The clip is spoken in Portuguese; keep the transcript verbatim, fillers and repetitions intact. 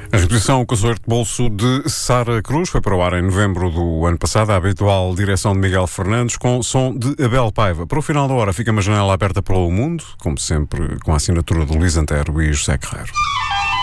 A reposição Concerto de Bolso de Sara Cruz foi para o ar em novembro do ano passado, a habitual direção de Miguel Fernandes, com som de Abel Paiva. Para o final da hora fica uma janela aberta para o mundo, como sempre com a assinatura de Luís Antero e José Carreiro.